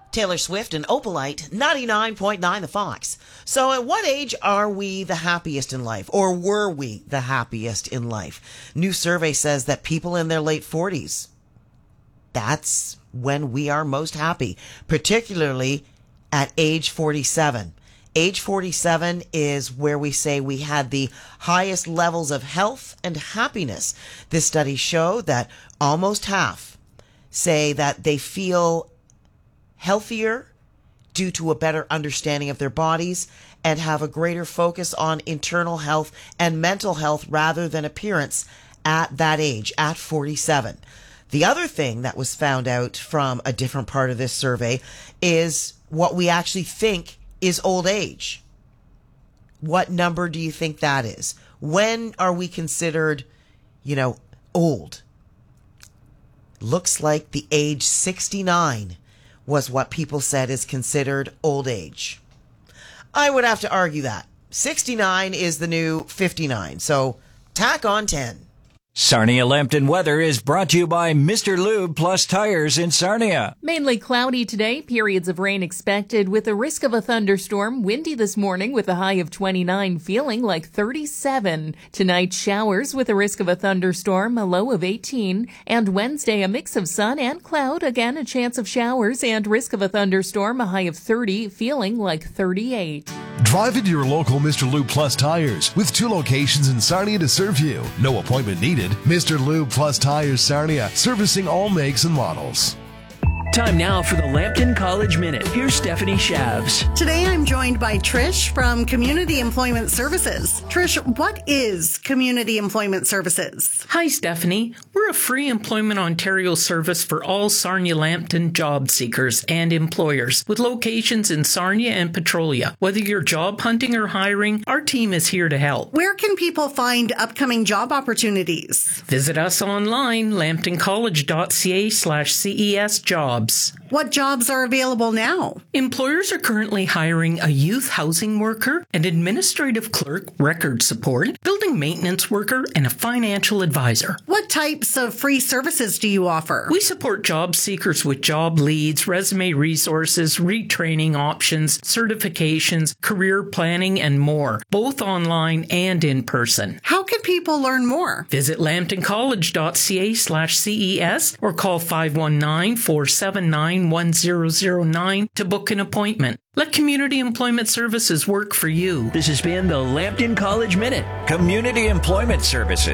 Taylor Swift and Opalite, 99.9 The Fox. So at what age are we the happiest in life? Or were we the happiest in life? New survey says that people in their late 40s, that's when we are most happy, particularly at age 47. Age 47 is where we say we had the highest levels of health and happiness. This study showed that almost half say that they feel healthier due to a better understanding of their bodies and have a greater focus on internal health and mental health rather than appearance at that age, at 47. The other thing that was found out from a different part of this survey is what we actually think is old age. What number do you think that is? When are we considered, old? Looks like the age 69 was what people said is considered old age. I would have to argue that. 69 is the new 59, so tack on 10. Sarnia Lambton weather is brought to you by Mr. Lube Plus Tires in Sarnia. Mainly cloudy today, periods of rain expected with a risk of a thunderstorm. Windy this morning with a high of 29, feeling like 37. Tonight, showers with a risk of a thunderstorm, a low of 18. And Wednesday, a mix of sun and cloud, again a chance of showers and risk of a thunderstorm, a high of 30, feeling like 38. Drive into your local Mr. Lube Plus Tires with 2 locations in Sarnia to serve you. No appointment needed. Mr. Lube Plus Tires Sarnia, servicing all makes and models. Time now for the Lambton College Minute. Here's Stephanie Shavs. Today I'm joined by Trish from Community Employment Services. Trish, what is Community Employment Services? Hi, Stephanie. We're a free Employment Ontario service for all Sarnia Lambton job seekers and employers with locations in Sarnia and Petrolia. Whether you're job hunting or hiring, our team is here to help. Where can people find upcoming job opportunities? Visit us online, lambtoncollege.ca/CES jobs. What jobs are available now? Employers are currently hiring a youth housing worker, an administrative clerk, record support, building maintenance worker, and a financial advisor. What types of free services do you offer? We support job seekers with job leads, resume resources, retraining options, certifications, career planning, and more, both online and in person. How can people learn more? Visit lambtoncollege.ca/CES or call 519-479-1009 to book an appointment. Let Community Employment Services work for you. This has been the Lambton College Minute. Community Employment Services.